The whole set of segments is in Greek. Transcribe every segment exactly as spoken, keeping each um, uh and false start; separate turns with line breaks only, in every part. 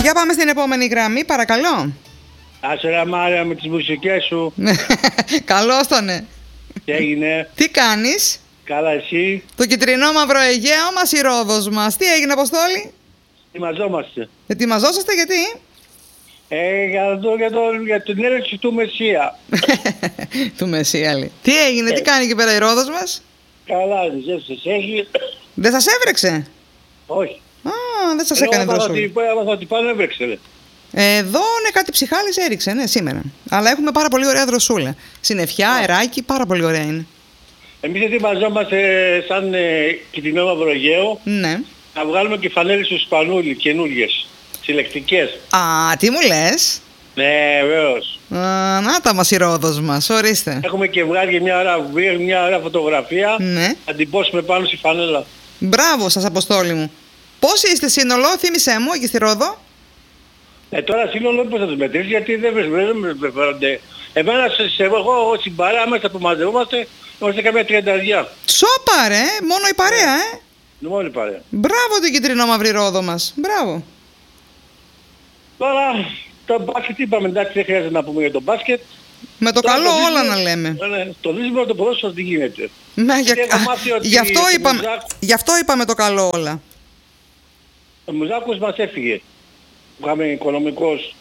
Για πάμε στην επόμενη γραμμή, παρακαλώ.
Άσε ρε Μάρια με τις μουσικές σου.
Καλώς τονε.
Τι έγινε?
Τι κάνεις?
Καλά εσύ?
Το κυτρινό μαύρο Αιγαίο μας, η Ρόδος μας. Τι έγινε, Αποστόλη?
Ετοιμαζόμαστε.
Ετοιμαζόσαστε γιατί?
Ε, για, το, για, το, για την έλεξη του Μεσσία.
Του Μεσσία λέει. Τι έγινε, ε. τι κάνει εκεί πέρα η Ρόδος μας?
Καλά, δεν σας έχει.
Δεν σας έβρεξε?
Όχι.
Α, δεν σας έκανε δροσούλα.
Εγώ θα ότι πάνω έβρεξε ρε.
Εδώ ναι, κάτι ψυχάλης έριξε, ναι, σήμερα. Αλλά έχουμε πάρα πολύ ωραία δροσούλα. Συννεφιά, αεράκι, πάρα πολύ ωραία είναι.
Εμείς ετοιμαζόμαστε σαν ε, κυτρινό μαύρο Αιγαίο.
Ναι.
Να βγάλουμε και φανέλες του Σπανούλη, καινούργιες, συλλεκτικές.
Α, τι μου λες?
Ναι, βεβαίως.
Α, να τα μας η Ρόδος μας, ορίστε.
Έχουμε και βγάλει μια ωραία, μια ωραία φωτογραφία.
Ναι.
Να την πόσουμε πάνω στη φανέλα.
Μπράβο σας, Αποστόλη μου. Πόσοι είστε σύνολο, θύμισέ μου, εκεί στη Ρόδο?
Ε, τώρα σύνολο πώς θα τους μετρήσεις, γιατί δεν βρεθούνται. Εμένα, σε, εγώ, εγώ στην παρέα μέσα που μαζευόμαστε, είμαστε καμία τριανταριά.
Σόπα ρε, μόνο η παρέα, ε.
Μόνο η παρέα.
Μπράβο την κυτρινό μαύρη Ρόδο μας, μπράβο.
Τώρα, το μπάσκετ είπαμε, εντάξει δεν χρειάζεται να πούμε για το μπάσκετ.
Με το
Τώρα,
καλό
το
όλα
δύσμο,
να λέμε.
Ναι, το δύσμο το ποδόσφαιρο τι γίνεται.
Ναι, για...
ότι
γι, αυτό είπαμε,
Μουζάκ...
γι' αυτό είπαμε το καλό όλα.
Ο Μουζάκος μας έφυγε. Είχαμε οικονομικός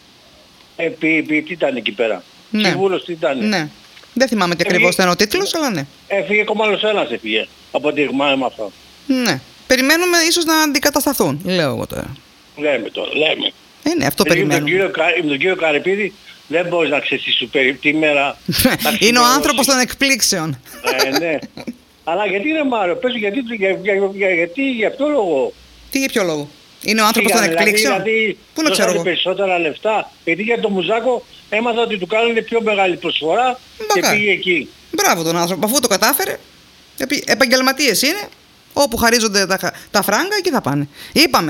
επί, επί, τι ήταν εκεί πέρα.
Ναι.
Σύμβουλος τι ήταν.
Ναι. Δεν θυμάμαι τι ακριβώς ήταν ο τίτλος, αλλά ναι.
Έφυγε ακόμα άλλος ένας έφυγε. Από ό,τι θυμάμαι με αυτό.
Ναι. Περιμένουμε ίσως να αντικατασταθούν, λέω εγώ τώρα.
Λέμε τώρα, λέμε.
Ε, ναι, αυτό
δηλαδή,
περιμένουμε.
Με τον κύριο, με τον κύριο Καρυπίδη δεν μπορείς να ξέρεις σου περί τι μέρα.
Είναι ο άνθρωπος των εκπλήξεων.
Ε, ναι. Αλλά γιατί είναι Μάριο, πες γιατί, για, για, για, γιατί, για ποιο λόγο.
Τι για ποιο λόγο? Είναι ο άνθρωπος των
δηλαδή,
εκπλήξεων.
Δηλαδή,
πού να ξέρω εγώ.
Περισσότερα λεφτά. Γιατί για τον Μουζάκο έμαθα ότι του κάνουν πιο μεγάλη προσφορά. Μπακα. Και πήγε εκεί.
Μπράβο τον άνθρωπο, αφού το κατάφερε. Επαγγελματίες είναι. Όπου χαρίζονται τα, τα φράγκα, εκεί θα πάνε. Είπαμε,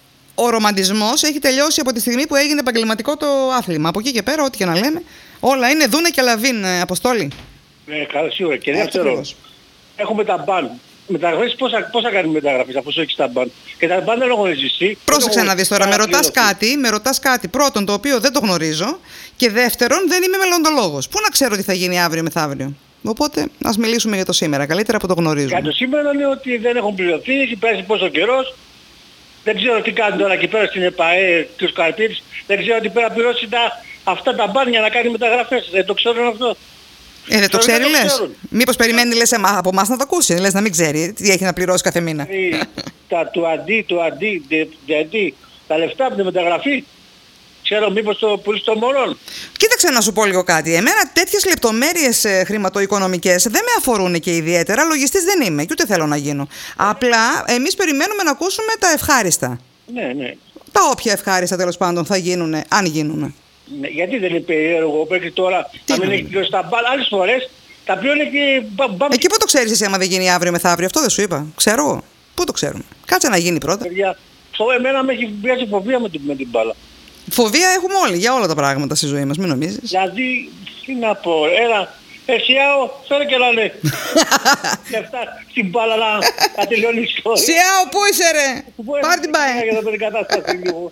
ο ρομαντισμός έχει τελειώσει από τη στιγμή που έγινε επαγγελματικό το άθλημα. Από εκεί και πέρα, ό,τι και να λέμε, όλα είναι δούνε και λαβίν, Αποστόλη.
Ναι, καλά, σίγουρα. Και δεύτερο, έχουμε τα μπαν. Μεταγραφές, πόσα, πόσα κάνει μεταγραφές αφού σου έχεις τα μπαν. Και τα μπαν δεν έχω ζήσει.
Πρόσεξε να δεις τώρα, με ρωτάς κάτι, με ρωτάς κάτι πρώτον το οποίο δεν το γνωρίζω και δεύτερον δεν είμαι μελλοντολόγος. Πού να ξέρω τι θα γίνει αύριο μεθαύριο. Οπότε ας μιλήσουμε για το σήμερα, καλύτερα που το γνωρίζουμε.
Για το σήμερα είναι ότι δεν έχουν πληρωθεί, έχει πέσει πόσο καιρός. Δεν ξέρω τι κάνει τώρα εκεί πέρα στην ΕΠΑΕ και τους Καρπίτες. Δεν ξέρω τι πέρα πληρώσει τα, αυτά τα μπαν για να κάνει μεταγραφές. Δεν το ξέρουν αυτό.
Ε, δεν το ξέρει το λες. Μήπως περιμένει λες από εμάς να το ακούσει. Λες να μην ξέρει τι έχει να πληρώσει κάθε μήνα.
Τα του αντί, του αντί, γιατί τα λεφτά από τη μεταγραφή. Ξέρω μήπως το πουλήσει το μωρόν.
Κοίταξε να σου πω λίγο κάτι. Εμένα τέτοιες λεπτομέρειες ε, χρηματοοικονομικές δεν με αφορούν και ιδιαίτερα. Λογιστής δεν είμαι και ούτε θέλω να γίνω. Απλά εμείς περιμένουμε να ακούσουμε τα ευχάριστα.
Ναι, ναι.
Τα όποια ευχάριστα τέλος πάντων θα γίνουν, αν γίνουν.
Ναι, γιατί δεν είναι περίεργο μέχρι τώρα να μην έχει πληρώσει τα μπάλα. Άλλες φορές τα πλήρωνε και μπαμ.
Εκεί πού το ξέρεις εσύ άμα δεν γίνει αύριο μεθαύριο? Αυτό δεν σου είπα. Ξέρω εγώ. Πού το ξέρουμε? Κάτσε να γίνει πρώτα.
Παιδιά, εμένα με έχει πιάσει φοβία με την, με την μπάλα.
Φοβία έχουμε όλοι για όλα τα πράγματα στη ζωή μας, μην νομίζεις.
Δηλαδή, τι να πω, έλα, Σιάο, φέρε και να λέει. Και αυτά στην μπάλα να τελειώνει η ιστορία.
Σιάο, πού είσαι ρε? Πάρ' την πάει.
Για να τον εγκατάσταση λίγο.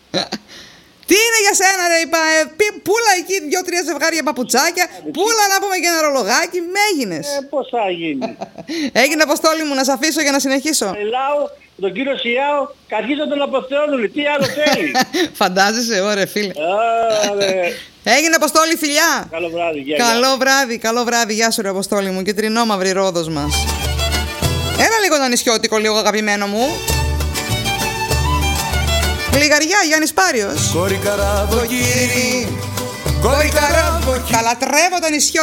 Τι είναι για σένα ρε, είπα, ε, πούλα εκεί δυο-τρία ζευγάρια παπουτσάκια, πούλα να πούμε και ένα ρολογάκι, με έγινες.
Ε, πώς θα γίνει.
Έγινε, Αποστόλη μου, να σε αφήσω για να συνεχίσω.
Μιλάω τον κύριο Σιάο και αρχίζω τον αποθεώνουν, τι άλλο θέλει.
Φαντάζεσαι, ωραία φίλε. Έγινε, Αποστόλη, φιλιά.
Καλό βράδυ, γεια,
καλό βράδυ, καλό βράδυ, γεια σου ρε Αποστόλη μου, κυτρινό μαύρη Ρόδος μας. Έλα λίγο τα νησιώτικο λίγο αγαπημένο μου. Γλυγαριά, Γιάννης Πάριος.
Κόρη καράβο κύριε, κόρη καράβο κύριε.
Τα λατρεύω τα νησιώτικα.